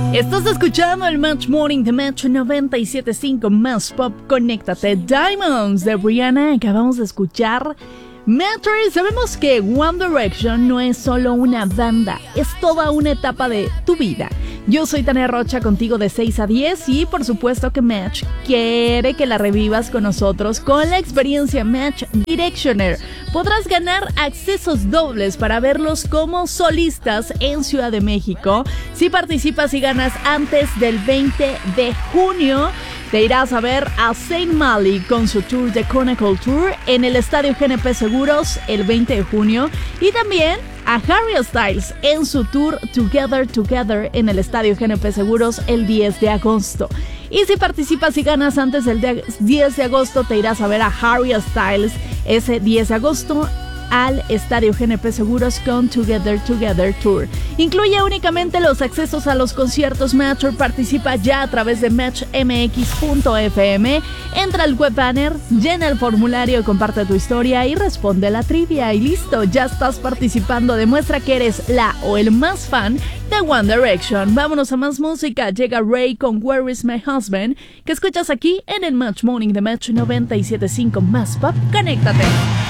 Estás escuchando el Match Morning de Match 97.5 Más Pop. Conéctate. Diamonds de Rihanna. Acabamos de escuchar. Mattress, sabemos que One Direction no es solo una banda, es toda una etapa de tu vida. Yo soy Tania Rocha, contigo de 6 a 10 y por supuesto que Match quiere que la revivas con nosotros con la experiencia Match Directioner. Podrás ganar accesos dobles para verlos como solistas en Ciudad de México. Si participas y ganas antes del 20 de junio, te irás a ver a Saint Malik con su tour de Chronicle Tour en el Estadio GNP Seguros el 20 de junio y también a Harry Styles en su tour Together Together en el Estadio GNP Seguros el 10 de agosto. Y si participas y ganas antes del 10 de agosto, te irás a ver a Harry Styles ese 10 de agosto al Estadio GNP Seguros con Together Together Tour. Incluye únicamente los accesos a los conciertos Match. Participa ya a través de matchmx.fm. Entra al web banner, llena el formulario, comparte tu historia y responde la trivia. Y listo, ya estás participando. Demuestra que eres la o el más fan de One Direction. Vámonos a más música. Llega Ray con Where Is My Husband, que escuchas aquí en el Match Morning de Match 97.5 Más Pop. Conéctate.